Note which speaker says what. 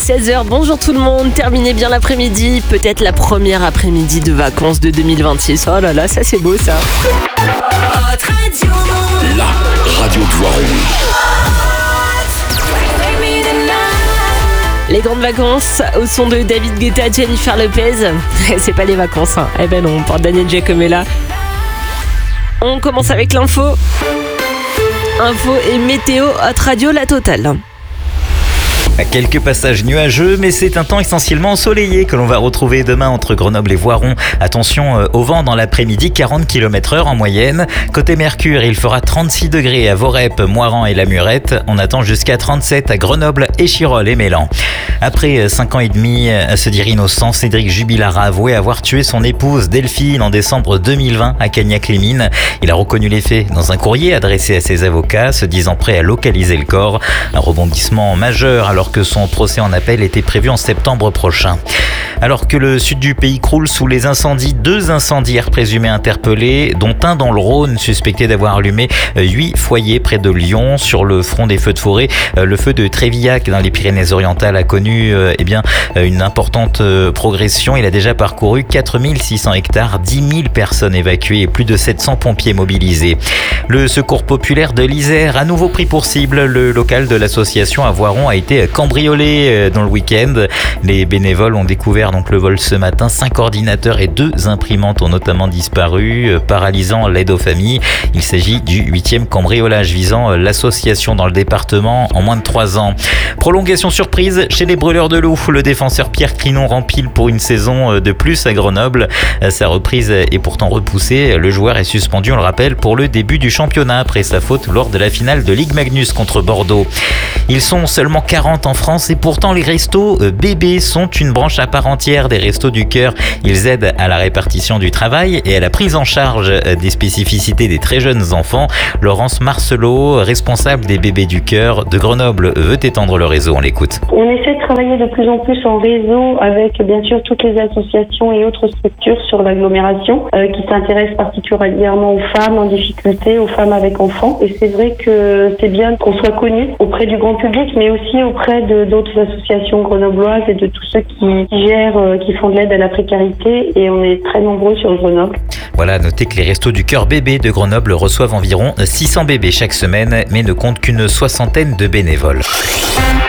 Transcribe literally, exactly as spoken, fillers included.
Speaker 1: seize heures, bonjour tout le monde, terminez bien l'après-midi, peut-être la première après-midi de vacances de deux mille vingt-six. Oh là là, ça c'est beau ça.
Speaker 2: La radio de Voiron.
Speaker 1: Les grandes vacances au son de David Guetta, Jennifer Lopez. C'est pas les vacances, hein. Eh ben non, on parle Daniel Giacomella. On commence avec l'info. Info et météo, Hot Radio, la totale.
Speaker 3: Quelques passages nuageux, mais c'est un temps essentiellement ensoleillé que l'on va retrouver demain entre Grenoble et Voiron. Attention au vent dans l'après-midi, quarante kilomètres heure en moyenne. Côté Mercure, il fera trente-six degrés à Vorep, Moiran et La Murette. On attend jusqu'à trente-sept à Grenoble, Échirolles et Mélan. Après cinq ans et demi à se dire innocent, Cédric Jubilard a avoué avoir tué son épouse Delphine en décembre deux mille vingt à Cagnac-les-Mines. Il a reconnu les faits dans un courrier adressé à ses avocats, se disant prêt à localiser le corps. Un rebondissement majeur alors que son procès en appel était prévu en septembre prochain. Alors que le sud du pays croule sous les incendies, deux incendiaires présumés interpellés, dont un dans le Rhône, suspecté d'avoir allumé huit foyers près de Lyon. Sur le front des feux de forêt, le feu de Trévillac dans les Pyrénées-Orientales a connu eh bien, une importante progression. Il a déjà parcouru quatre mille six cents hectares, dix mille personnes évacuées et plus de sept cents pompiers mobilisés. Le secours populaire de l'Isère, à nouveau pris pour cible. Le local de l'association à Voiron a été cambriolé dans le week-end. Les bénévoles ont découvert donc le vol ce matin. Cinq ordinateurs et deux imprimantes ont notamment disparu, paralysant l'aide aux familles. Il s'agit du huitième cambriolage visant l'association dans le département en moins de trois ans. Prolongation surprise chez les brûleurs de loup. Le défenseur Pierre Crinon rempile pour une saison de plus à Grenoble. Sa reprise est pourtant repoussée. Le joueur est suspendu, on le rappelle, pour le début du championnat après sa faute lors de la finale de Ligue Magnus contre Bordeaux. Ils sont seulement quarante en France et pourtant les restos bébés sont une branche à part entière des restos du cœur. Ils aident à la répartition du travail et à la prise en charge des spécificités des très jeunes enfants. Laurence Marcelot, responsable des bébés du cœur de Grenoble, veut étendre le réseau. On l'écoute.
Speaker 4: On essaie de travailler de plus en plus en réseau avec bien sûr toutes les associations et autres structures sur l'agglomération euh, qui s'intéressent particulièrement aux femmes en difficulté, aux femmes avec enfants. Et c'est vrai que c'est bien qu'on soit connu auprès du grand public, mais aussi auprès de d'autres associations grenobloises et de tous ceux qui gèrent, euh, qui font de l'aide à la précarité. Et on est très nombreux sur Grenoble.
Speaker 3: Voilà, notez que les restos du cœur bébé de Grenoble reçoivent environ six cents bébés chaque semaine, mais ne comptent qu'une soixantaine de bénévoles.